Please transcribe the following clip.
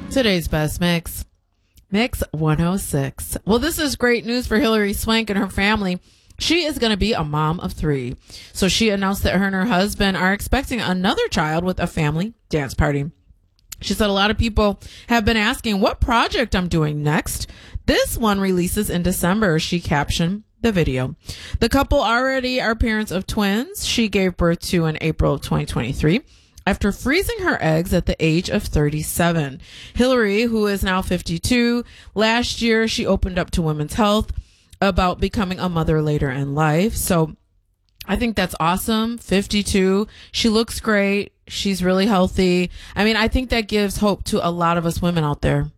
Today's best mix. Mix 106. Well, this is great news for Hilary Swank and her family. She is going to be a mom of 3. So she announced that her and her husband are expecting another child with a family dance party. She said a lot of people have been asking what project I'm doing next. This one releases in December, she captioned the video. The couple already are parents of twins. She gave birth to in April of 2023. After freezing her eggs at the age of 37. Hilary, who is now 52, last year she opened up to Women's Health about becoming a mother later in life. So I think that's awesome. 52. She looks great. She's really healthy. I mean, I think that gives hope to a lot of us women out there.